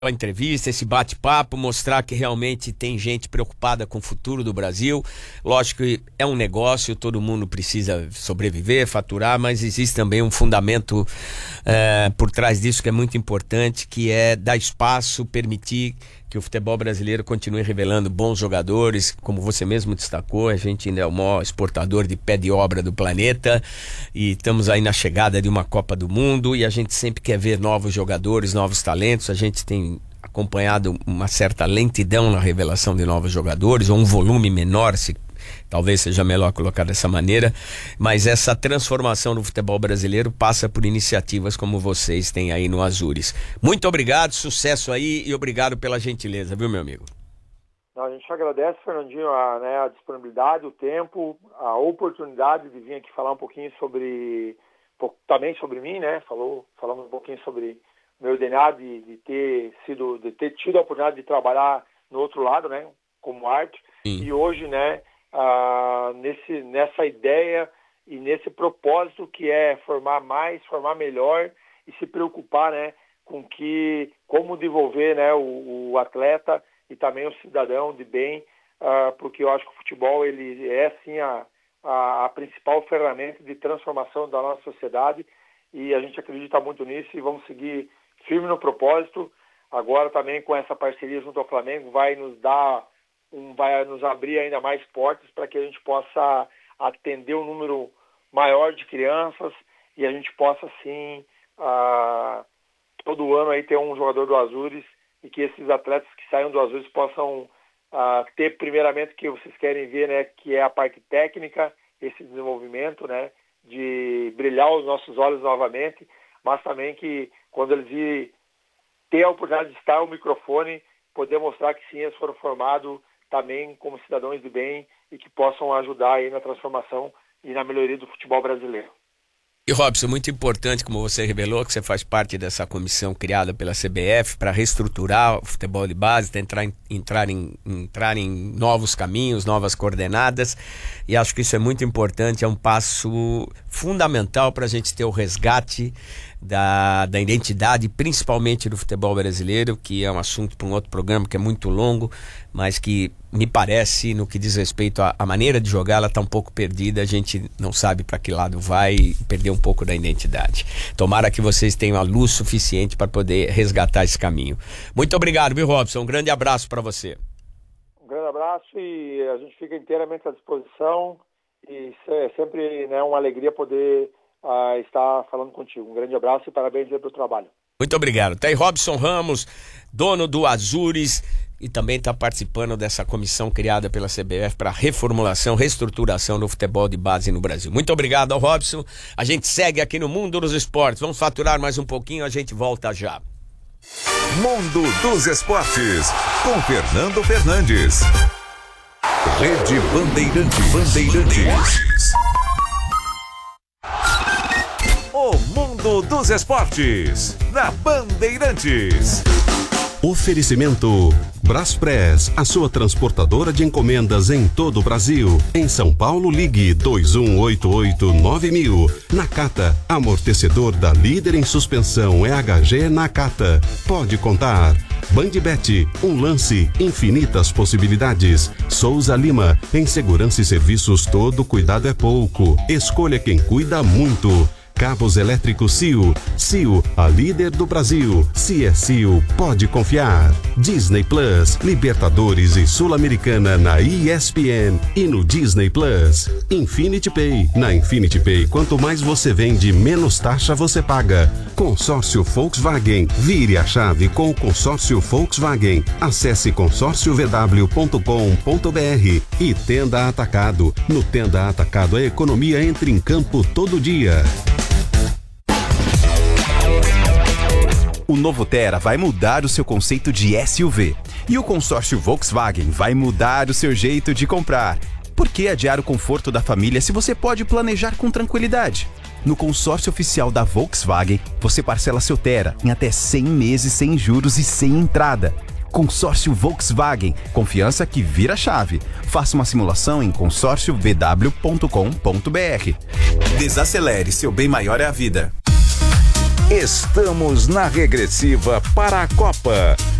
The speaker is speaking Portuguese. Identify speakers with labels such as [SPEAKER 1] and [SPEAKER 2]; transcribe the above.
[SPEAKER 1] a entrevista, esse bate-papo, mostrar que realmente tem gente preocupada com o futuro do Brasil. Lógico que é um negócio, todo mundo precisa sobreviver, faturar, mas existe também um fundamento por trás disso que é muito importante, que é dar espaço, permitir que o futebol brasileiro continue revelando bons jogadores, como você mesmo destacou. A gente ainda é o maior exportador de pé de obra do planeta e estamos aí na chegada de uma Copa do Mundo e a gente sempre quer ver novos jogadores, novos talentos. A gente tem acompanhado uma certa lentidão na revelação de novos jogadores, ou um volume menor, se talvez seja melhor colocar dessa maneira, mas essa transformação do futebol brasileiro passa por iniciativas como vocês têm aí no Azures. Muito obrigado, sucesso aí e obrigado pela gentileza, viu, meu amigo?
[SPEAKER 2] A gente agradece, Fernandinho, a disponibilidade, o tempo, a oportunidade de vir aqui falar um pouquinho também sobre mim, né? Falamos um pouquinho sobre o meu DNA de ter tido a oportunidade de trabalhar no outro lado, né? Como arte. Sim. E hoje, né? Nessa ideia e nesse propósito que é formar mais, formar melhor e se preocupar, né, com como desenvolver, né, o atleta e também o cidadão de bem, porque eu acho que o futebol ele é sim a principal ferramenta de transformação da nossa sociedade e a gente acredita muito nisso e vamos seguir firme no propósito. Agora também com essa parceria junto ao Flamengo vai nos abrir ainda mais portas para que a gente possa atender um número maior de crianças e a gente possa, sim, todo ano aí ter um jogador do Azures e que esses atletas que saiam do Azures possam ter, primeiramente, o que vocês querem ver, né, que é a parte técnica, esse desenvolvimento, né, de brilhar os nossos olhos novamente, mas também que quando eles ter a oportunidade de estar ao microfone, poder mostrar que sim, eles foram formados também como cidadãos de bem e que possam ajudar aí na transformação e na melhoria do futebol brasileiro.
[SPEAKER 1] E Robson, muito importante, como você revelou, que você faz parte dessa comissão criada pela CBF para reestruturar o futebol de base, entrar em novos caminhos, novas coordenadas, e acho que isso é muito importante, é um passo fundamental para a gente ter o resgate da identidade, principalmente do futebol brasileiro, que é um assunto para um outro programa que é muito longo, mas que me parece, no que diz respeito à maneira de jogar, ela está um pouco perdida, a gente não sabe para que lado vai e perdeu um pouco da identidade. Tomara que vocês tenham a luz suficiente para poder resgatar esse caminho. Muito obrigado, viu, Robson? Um grande abraço para você.
[SPEAKER 2] Um grande abraço e a gente fica inteiramente à disposição e é sempre, né, uma alegria poder estar falando contigo. Um grande abraço e parabéns pelo trabalho.
[SPEAKER 1] Muito obrigado. Tá aí Robson Ramos, dono do Azures, e também está participando dessa comissão criada pela CBF para reformulação, reestruturação do futebol de base no Brasil. Muito obrigado ao Robson. A gente segue aqui no Mundo dos Esportes. Vamos faturar mais um pouquinho, a gente volta já.
[SPEAKER 3] Mundo dos Esportes, com Fernando Fernandes. Rede Bandeirantes. O Mundo dos Esportes, na Bandeirantes.
[SPEAKER 4] Oferecimento Braspress, a sua transportadora de encomendas em todo o Brasil. Em São Paulo, ligue 2188-9000. Nakata, amortecedor da líder em suspensão EHG Nakata. Pode contar. Bandbet, um lance, infinitas possibilidades. Souza Lima, em segurança e serviços todo cuidado é pouco. Escolha quem cuida muito. Cabos elétricos CIO. CIO, a líder do Brasil. Se é CIO, pode confiar. Disney Plus, Libertadores e Sul-Americana na ESPN e no Disney Plus. Infinity Pay. Na Infinity Pay, quanto mais você vende, menos taxa você paga. Consórcio Volkswagen. Vire a chave com o consórcio Volkswagen. Acesse consórciovw.com.br e Tenda Atacado. No Tenda Atacado, a economia entra em campo todo dia.
[SPEAKER 5] O novo Tera vai mudar o seu conceito de SUV. E o consórcio Volkswagen vai mudar o seu jeito de comprar. Por que adiar o conforto da família se você pode planejar com tranquilidade? No consórcio oficial da Volkswagen, você parcela seu Tera em até 100 meses sem juros e sem entrada. Consórcio Volkswagen, confiança que vira chave. Faça uma simulação em consórciovw.com.br.
[SPEAKER 6] Desacelere, seu bem maior é a vida.
[SPEAKER 3] Estamos na regressiva para a Copa.